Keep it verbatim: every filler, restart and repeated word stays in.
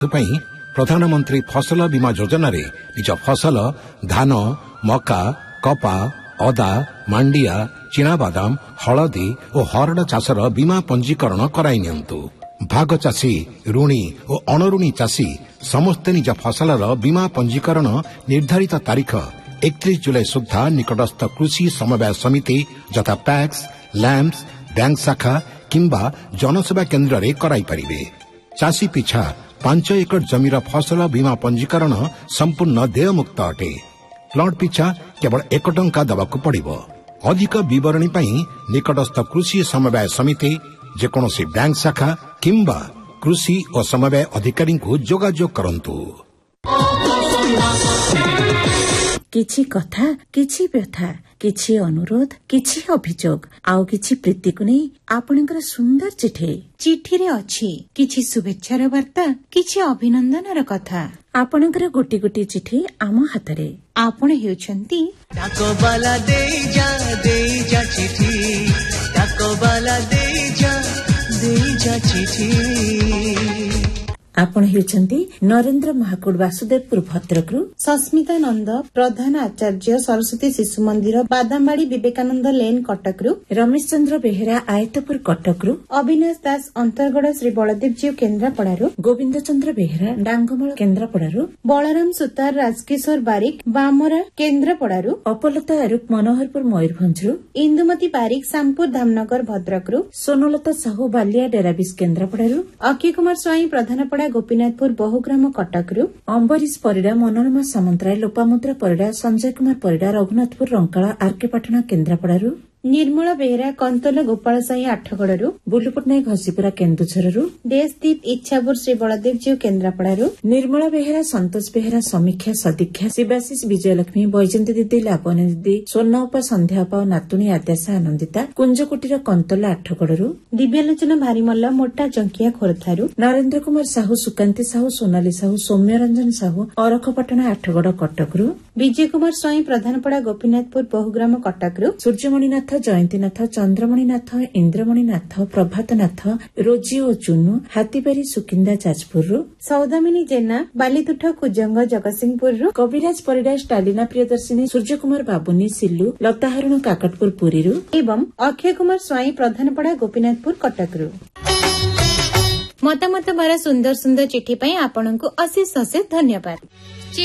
प्रधानमंत्री फसल बीमा योजना रे निज फसल धान मका कपा अदा मांडिया चिनाबादाम हलदी और हरड चाषर बीमा पंजीकरण कराई नियंतु। भाग चाषी ऋणी और अणऋणी चाषी समस्ते निज फसलर बीमा पंजीकरण निर्धारित तारीख एकतीस जुलाई सुधा निकटस्थ कृषि समवाय समिति यथा पैक्स लैम्प्स बैंक शाखा किंबा जनसेवा केन्द्र रे कराई परिबे। चाषी पिछा पांच एकड़ जमीर फसल बीमा पंजीकरण संपूर्ण देयमुक्त अटे। प्लॉट पिछा केवल एक टंका दबाकू पड़िबो। अधिक विवरणी पई निकटस्थ कृषि समवाय समिति जेकोसी बैंक शाखा किंबा कृषि और समवाय अधिकारी को जोगाजोग करंतु। किछि कथा किछि व्यथा किछि अनुरोध किछि अभियोग आउ किछि प्रीतिकु नै आपणकर सुंदर चिठी चिठी रे अछि किछि शुभेच्छार वार्ता किछि अभिनंदनर कथा। आपणकर गोटी गोटी चिठी आम हातरे। आपण हेउछंती ताको बाला देई जा देई जा चिठी ताको बाला देई जा देई जा चिठी। आपण हेउछंती नरेंद्र महाकुड वासुदेवपुर भद्रकरू सस्मिता नंद प्रधान आचार्य सरस्वती शिशु मंदिर बादामबाड़ी विवेकानंद लेन कटकरू रमेश चंद्र बेहेरा आयतपुर कटकरू अविनाश दास अंतरगढ़ श्री बलदेवजीव केन्द्रापड़ारू गोविंद चंद्र बेहेरा डांगमल केन्द्रापड़ारू बलराम सुतार राजकिशोर बारिक बामरा केन्द्रापड़ारू अपलता आरूप मनोहरपुर मयूरभंजरू इंदुमती बारिक शामपुर धामनगर भद्रकरू सोनलता साहू बालिया डेराबिस केन्द्रापड़ारू अक्षय कुमार स्वाई प्रधानपड़ा गोपीनाथपुर बहुग्राम कटकरू अम्बरीश परिडा मनोरमा सामंतराय लोपामुद्रा परिडा संजय कुमार परिडा रघुनाथपुर रंकाला आरके पाटना केन्द्रापड़ारू निर्मला बेहेरा कंतल गोपाल साई आठगड़ू बुलु पट्टनायक घसीपुरा केन्दुझररू देशदीप इच्छापुर श्री बलदेवजीव केन्द्रापड़ारू निर्मला बेहेरा संतोष बेहेरा समीक्षा सदीक्षा शिवाशीष विजयलक्ष्मी बैजंती दीदी लापनी दीदी स्वर्णपा संध्यापा नातुणी आद्याशा आनंदिता कुंजकुटीर कंतल आठगड़ू दिव्यलोचना भारीमल्ल मोटा जंकिया खोरथारू नरेंद्र कुमार साहू सुकांती साहू सोनाली साहू सौम्य रंजन साहू अरखपाटना आठगड़ कटकरू विजय कुमार स्वाई प्रधानपड़ा गोपीनाथपुर बहुग्राम कटकरू सूर्यमणिनाथ जयंतीनाथ चंद्रमणिनाथ इंद्रमणिनाथ प्रभातनाथ रोजी और चुनु हाथीबारी सुकिंदा जाजपुर सौदामिनी जेना बालीतुठ कुजंग जगतसिंहपुर कविराज परिडा स्टालिना प्रियदर्शिनी सूर्य कुमार बाबुनी सिल्लू लताहरण काकटपुर पुरी एवं अक्षय कुमार स्वाई प्रधानपड़ा गोपीनाथपुर कटकरू मतामत भरा सुंदर सुंदर चिठी पाई आपनको अशेष अशेष धन्यवाद।